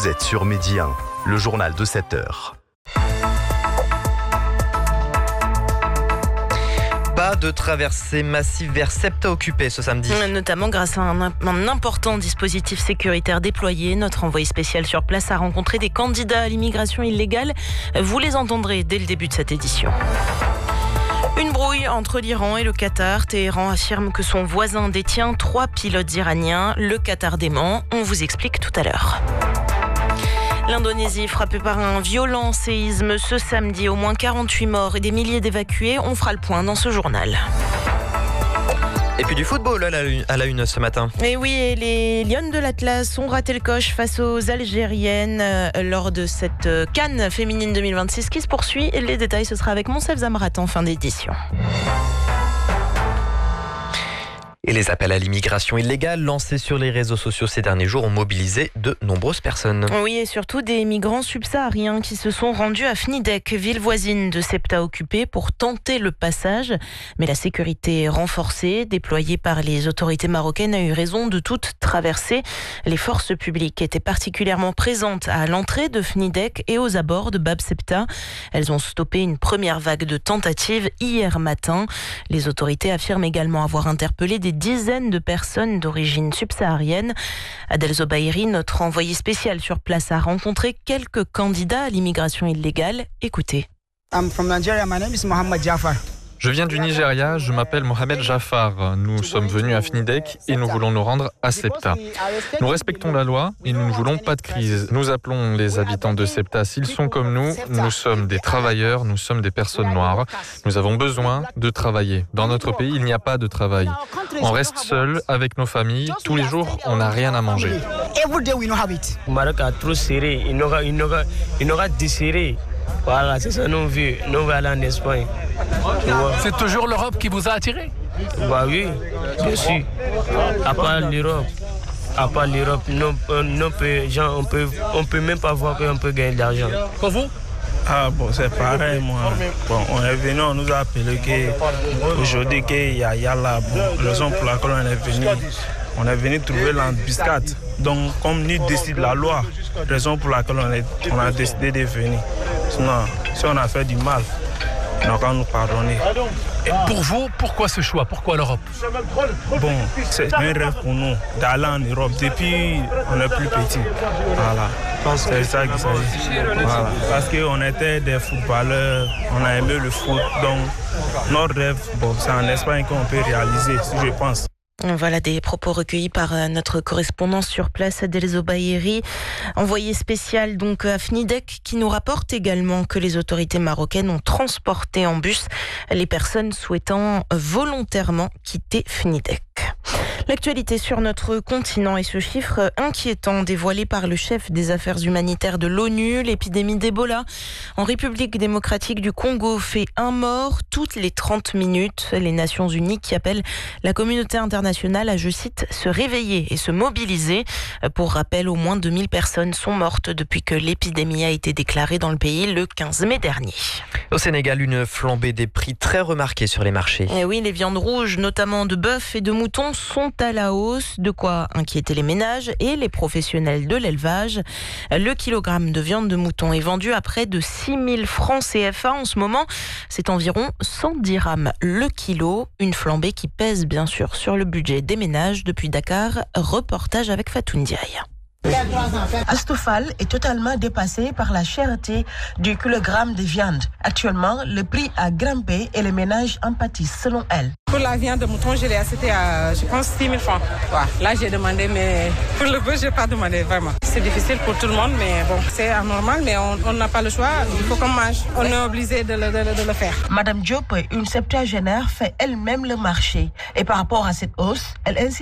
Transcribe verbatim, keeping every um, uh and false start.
Vous êtes sur Midi un, le journal de sept heures. Pas de traversée massive vers Septa occupée ce samedi. Notamment grâce à un, un important dispositif sécuritaire déployé. Notre envoyé spécial sur place a rencontré des candidats à l'immigration illégale. Vous les entendrez dès le début de cette édition. Une brouille entre l'Iran et le Qatar. Téhéran affirme que son voisin détient trois pilotes iraniens. Le Qatar dément. On vous explique tout à l'heure. L'Indonésie frappée par un violent séisme ce samedi. Au moins quarante-huit morts et des milliers d'évacués. On fera le point dans ce journal. Et puis du football à la une, à la une ce matin. Et oui, et les Lions de l'Atlas ont raté le coche face aux Algériennes euh, lors de cette euh, CAN féminine deux mille vingt-six qui se poursuit. Et les détails, ce sera avec Monsef Zamrat en fin d'édition. Et les appels à l'immigration illégale lancés sur les réseaux sociaux ces derniers jours ont mobilisé de nombreuses personnes. Oui, et surtout des migrants subsahariens qui se sont rendus à Fnidek, ville voisine de Septa occupée, pour tenter le passage. Mais la sécurité renforcée, déployée par les autorités marocaines, a eu raison de toute traversée. Les forces publiques étaient particulièrement présentes à l'entrée de Fnidek et aux abords de Bab Septa. Elles ont stoppé une première vague de tentatives hier matin. Les autorités affirment également avoir interpellé des dizaines de personnes d'origine subsaharienne. Adel Zobairi, notre envoyé spécial sur place, a rencontré quelques candidats à l'immigration illégale. Écoutez. I'm from Nigeria. My name is Mohammed Jafar. Je viens du Nigeria, je m'appelle Mohamed Jafar. Nous sommes venus à Fnidek et nous voulons nous rendre à Septa. Nous respectons la loi et nous ne voulons pas de crise. Nous appelons les habitants de Septa. S'ils sont comme nous, nous sommes des travailleurs, nous sommes des personnes noires. Nous avons besoin de travailler. Dans notre pays, il n'y a pas de travail. On reste seul avec nos familles. Tous les jours, on n'a rien à manger. Le Maroc a trop serré, il n'aura, il n'aura, il n'aura desserré. Voilà, c'est ça, nous vu. Nous allons en Espagne. C'est toujours l'Europe qui vous a attiré? Bah oui, bien sûr. À part l'Europe, à part l'Europe, non, non peut, genre, on peut, on peut même pas voir qu'on peut gagner de l'argent. Pour vous? Ah bon, c'est pareil, moi. Bon, on est venu, on nous a appelé qu'aujourd'hui qu'il y a Yalla. Bon, raison pour laquelle on est venu. On est venu trouver l'embuscade. Donc, comme nous décide la loi, raison pour laquelle on, est, on a décidé de venir. Sinon, si on a fait du mal, on n'a qu'à nous pardonner. Et pour vous, pourquoi ce choix? Pourquoi l'Europe? Bon, c'est un rêve pour nous d'aller en Europe depuis on est plus petit. Voilà. C'est ça qui s'agit. Voilà. Parce qu'on était des footballeurs, on a aimé le foot. Donc, notre rêve, bon, c'est en Espagne qu'on peut réaliser, je pense. Voilà des propos recueillis par notre correspondant sur place, Adel Zobairi, envoyé spécial donc à Fnidek, qui nous rapporte également que les autorités marocaines ont transporté en bus les personnes souhaitant volontairement quitter Fnidek. L'actualité sur notre continent et ce chiffre inquiétant dévoilé par le chef des affaires humanitaires de l'ONU, l'épidémie d'Ebola en République démocratique du Congo fait un mort toutes les trente minutes. Les Nations Unies qui appellent la communauté internationale à, je cite, se réveiller et se mobiliser. Pour rappel, au moins deux mille personnes sont mortes depuis que l'épidémie a été déclarée dans le pays le quinze mai dernier. Au Sénégal, une flambée des prix très remarquée sur les marchés. Et oui, les viandes rouges, notamment de bœuf et de mouton, sont à la hausse, de quoi inquiéter les ménages et les professionnels de l'élevage. Le kilogramme de viande de mouton est vendu à près de six mille francs C F A en ce moment. C'est environ cent dirhams le kilo. Une flambée qui pèse bien sûr sur le budget des ménages. Depuis Dakar, reportage avec Fatou Ndiaye. Astoufal est totalement dépassé par la cherté du kilogramme de viande. Actuellement, le prix a grimpé et les ménages en pâtissent selon elle. Pour la viande de mouton, je l'ai acheté à, je pense, six mille francs. Ouais. Là, j'ai demandé, mais pour le bœuf, je n'ai pas demandé, vraiment. C'est difficile pour tout le monde, mais bon, c'est anormal, mais on n'a pas le choix. Il faut qu'on mange. On est obligé de le, de, de le faire. Madame Diop, une septuagénaire, fait elle-même le marché. Et par rapport à cette hausse, elle insiste